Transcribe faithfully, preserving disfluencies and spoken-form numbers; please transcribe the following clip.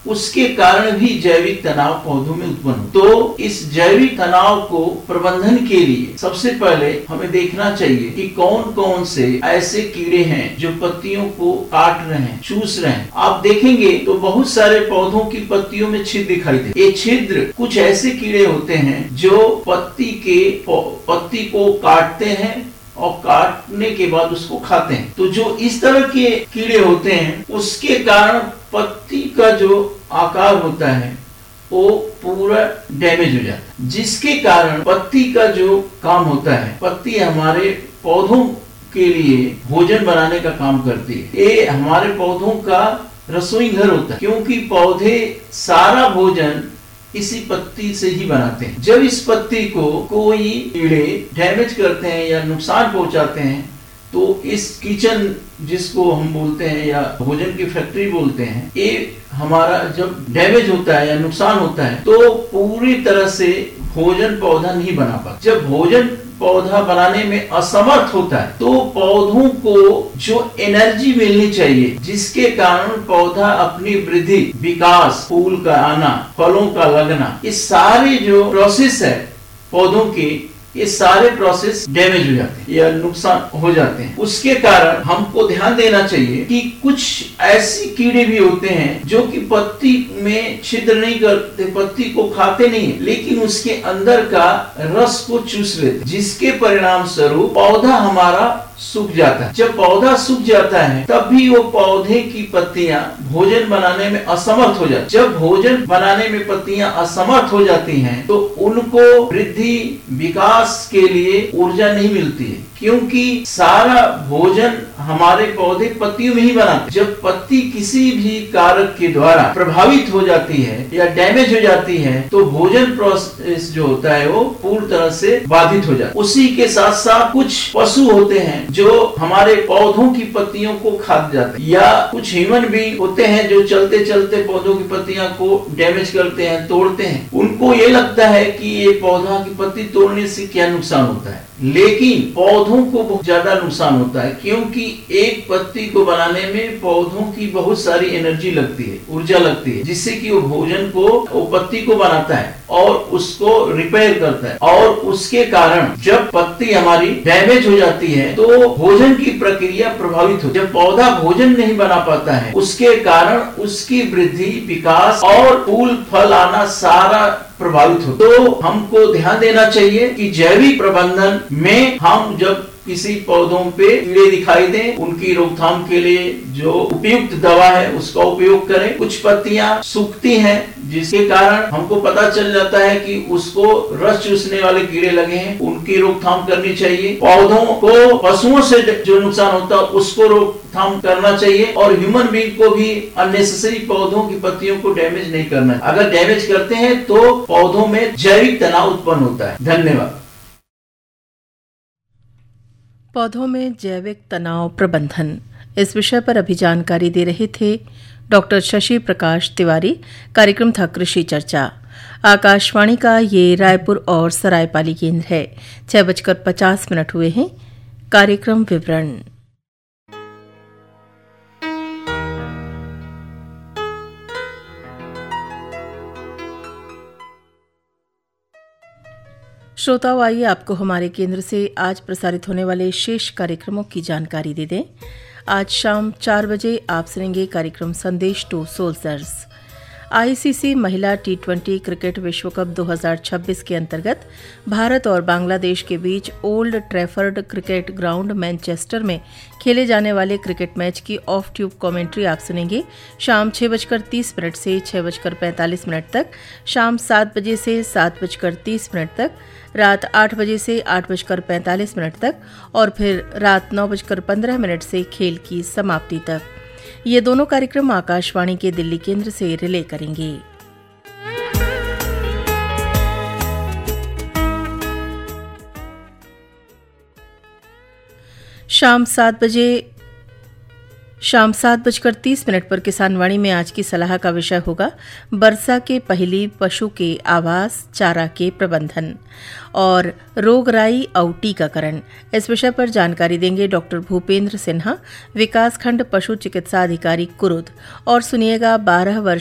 उसके कारण भी जैविक तनाव पौधों में उत्पन्न हो। तो इस जैविक तनाव को प्रबंधन के लिए सबसे पहले हमें देखना चाहिए कि कौन कौन से ऐसे कीड़े हैं जो पत्तियों को काट रहे हैं, चूस रहे हैं। आप देखेंगे तो बहुत सारे पौधों की पत्तियों में छिद्र दिखाई दे। ये छिद्र कुछ ऐसे कीड़े होते हैं जो पत्ती के पत्ती को काटते हैं और काटने के बाद उसको खाते हैं। तो जो इस तरह के कीड़े होते हैं उसके कारण पत्ती का जो आकार होता है वो पूरा डैमेज हो जाता है, जिसके कारण पत्ती का जो काम होता है, पत्ती हमारे पौधों के लिए भोजन बनाने का काम करती है। ये हमारे पौधों का रसोई घर होता है, क्योंकि पौधे सारा भोजन इसी पत्ती से ही बनाते हैं। जब इस पत्ती को कोई कीड़े डैमेज करते हैं या नुकसान पहुंचाते हैं तो इस किचन जिसको हम बोलते हैं या भोजन की फैक्ट्री बोलते हैं, ये हमारा जब डैमेज होता है या नुकसान होता है तो पूरी तरह से भोजन पौधा नहीं बना पाता। जब भोजन पौधा बनाने में असमर्थ होता है तो पौधों को जो एनर्जी मिलनी चाहिए जिसके कारण पौधा अपनी वृद्धि, विकास, फूल का आना, फलों का लगना, ये सारे जो प्रोसेस है पौधों के, ये सारे प्रोसेस डैमेज हो जाते हैं या नुकसान हो जाते हैं। उसके कारण हमको ध्यान देना चाहिए कि कुछ ऐसी कीड़े भी होते हैं जो कि पत्ती में छिद्र नहीं करते, पत्ती को खाते नहीं है, लेकिन उसके अंदर का रस को चूस लेते, जिसके परिणाम स्वरूप पौधा हमारा सूख जाता है। जब पौधा सूख जाता है तब भी वो पौधे की पत्तियां भोजन बनाने में असमर्थ हो जाती। जब भोजन बनाने में पत्तियां असमर्थ हो जाती हैं तो उनको वृद्धि, विकास के लिए ऊर्जा नहीं मिलती है, क्योंकि सारा भोजन हमारे पौधे पत्तियों में ही बनाते। जब पत्ती किसी भी कारक के द्वारा प्रभावित हो जाती है या डैमेज हो जाती है तो भोजन प्रोसेस जो होता है वो पूरी तरह से बाधित हो जाता है। उसी के साथ साथ कुछ पशु होते हैं जो हमारे पौधों की पत्तियों को खा जाते हैं, या कुछ ह्यूमन भी होते हैं जो चलते चलते पौधों की पत्तियां को डैमेज करते हैं, तोड़ते हैं। उनको ये लगता है कि ये पौधा की पत्ती तोड़ने से क्या नुकसान होता है, लेकिन पौधों को बहुत ज्यादा नुकसान होता है, क्योंकि एक पत्ती को बनाने में पौधों की बहुत सारी एनर्जी लगती है, ऊर्जा लगती है, जिससे कि वो भोजन को, वो पत्ती को बनाता है और उसको रिपेयर करता है। और उसके कारण जब पत्ती हमारी डैमेज हो जाती है तो भोजन की प्रक्रिया प्रभावित हो। जब पौधा भोजन नहीं बना पाता है उसके कारण उसकी वृद्धि, विकास और फूल फल आना सारा प्रभावित हो। तो हमको ध्यान देना चाहिए कि जैविक प्रबंधन में हम जब किसी पौधों पे कीड़े दिखाई दें, उनकी रोकथाम के लिए जो उपयुक्त दवा है उसका उपयोग करें। कुछ पत्तियां सूखती हैं जिसके कारण हमको पता चल जाता है कि उसको रस चूसने वाले कीड़े लगे हैं, उनकी रोकथाम करनी चाहिए। पौधों को पशुओं से जो नुकसान होता है उसको रोकथाम करना चाहिए, और ह्यूमन बीइंग को भी अननेसेसरी पौधों की पत्तियों को डैमेज नहीं करना है। अगर डैमेज करते हैं तो पौधों में जैविक तनाव उत्पन्न होता है। धन्यवाद। पौधों में जैविक तनाव प्रबंधन, इस विषय पर अभी जानकारी दे रहे थे डॉक्टर शशि प्रकाश तिवारी। कार्यक्रम था कृषि चर्चा। आकाशवाणी का ये रायपुर और सरायपाली केंद्र है। छह बजकर पचास मिनट हुए हैं। कार्यक्रम विवरण। श्रोताओं, आइए आपको हमारे केंद्र से आज प्रसारित होने वाले शेष कार्यक्रमों की जानकारी दे दें। आज शाम चार बजे आप सुनेंगे कार्यक्रम संदेश टू सोल्जर्स। आईसीसी महिला टी ट्वेंटी क्रिकेट विश्व कप दो हज़ार छब्बीस के अंतर्गत भारत और बांग्लादेश के बीच old Trafford cricket ground Manchester में खेले जाने वाले क्रिकेट मैच की ऑफ ट्यूब कमेंट्री आप सुनेंगे शाम छह बजकर तीस मिनट से छह बजकर पैंतालीस मिनट तक, शाम सात बजे से सात बजकर तीस मिनट तक, रात आठ बजे से आठ बजकर पैंतालीस मिनट तक और फिर रात नौ बजकर पंद्रह मिनट से खेल की समाप्ति तक। ये दोनों कार्यक्रम आकाशवाणी के दिल्ली केंद्र से रिले करेंगे। शाम सात बजे शाम सात बजकर तीस मिनट पर किसान वाणी में आज की सलाह का विषय होगा वर्षा के पहली पशु के आवास, चारा के प्रबंधन और रोगराई और टीकाकरण। इस विषय पर जानकारी देंगे डॉक्टर भूपेंद्र सिन्हा, विकासखंड पशु चिकित्सा अधिकारी कुरुद। और सुनिएगा बारह वर्ष